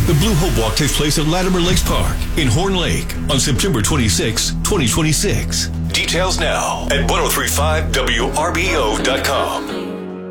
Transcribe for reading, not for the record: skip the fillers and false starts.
The Blue Hope Walk takes place at Latimer Lakes Park in Horn Lake on September 26, 2026. Details now at 1035WRBO.com.